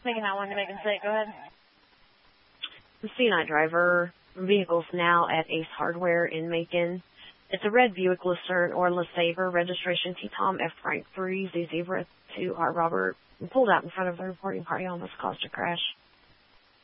Making that one to make a mistake. Go ahead. The C9 driver. Vehicle's now at Ace Hardware in Macon. It's a red Buick Lucerne or LeSabre, registration T-Tom F. Frank 3 Z Zebra 2 R. Robert. Pulled out in front of the reporting party, almost caused a crash.